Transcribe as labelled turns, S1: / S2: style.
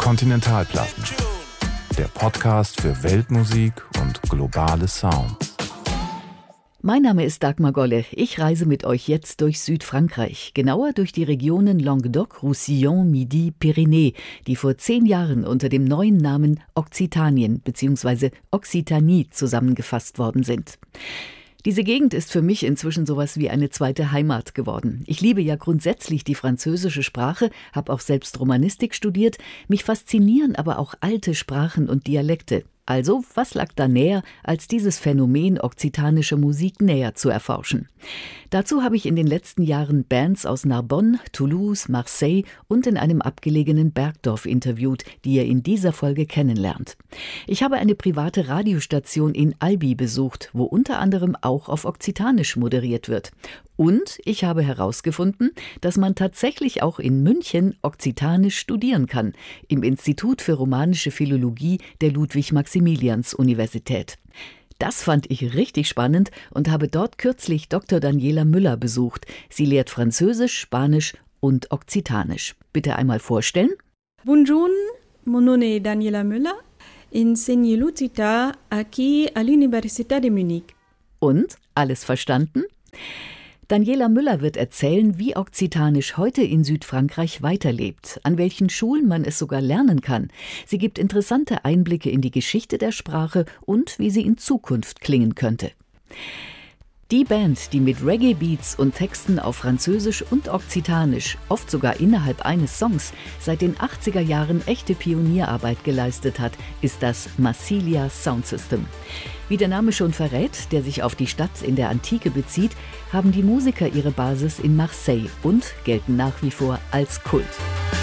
S1: Kontinentalplatten. Der Podcast für Weltmusik und globale Sounds.
S2: Mein Name ist Dagmar Golle. Ich reise mit euch jetzt durch Südfrankreich, genauer durch die Regionen Languedoc, Roussillon, Midi, Pyrénées, die vor 10 Jahren unter dem neuen Namen Okzitanien bzw. Occitanie zusammengefasst worden sind. Diese Gegend ist für mich inzwischen sowas wie eine zweite Heimat geworden. Ich liebe ja grundsätzlich die französische Sprache, habe auch selbst Romanistik studiert. Mich faszinieren aber auch alte Sprachen und Dialekte. Also, was lag da näher, als dieses Phänomen okzitanischer Musik näher zu erforschen? Dazu habe ich in den letzten Jahren Bands aus Narbonne, Toulouse, Marseille und in einem abgelegenen Bergdorf interviewt, die ihr in dieser Folge kennenlernt. Ich habe eine private Radiostation in Albi besucht, wo unter anderem auch auf Okzitanisch moderiert wird. Und ich habe herausgefunden, dass man tatsächlich auch in München Okzitanisch studieren kann, im Institut für romanische Philologie der Ludwig-Maximilians-Universität. Das fand ich richtig spannend und habe dort kürzlich Dr. Daniela Müller besucht. Sie lehrt Französisch, Spanisch und Okzitanisch. Bitte einmal vorstellen.
S3: Bonjour, mon nom est Daniela Müller. Enseigne l'Occità aquí à l'Università de Munich.
S2: Und? Alles verstanden? Daniela Müller wird erzählen, wie Okzitanisch heute in Südfrankreich weiterlebt, an welchen Schulen man es sogar lernen kann. Sie gibt interessante Einblicke in die Geschichte der Sprache und wie sie in Zukunft klingen könnte. Die Band, die mit Reggae-Beats und Texten auf Französisch und Okzitanisch, oft sogar innerhalb eines Songs, seit den 80er Jahren echte Pionierarbeit geleistet hat, ist das Massilia Sound System. Wie der Name schon verrät, der sich auf die Stadt in der Antike bezieht, haben die Musiker ihre Basis in Marseille und gelten nach wie vor als Kult.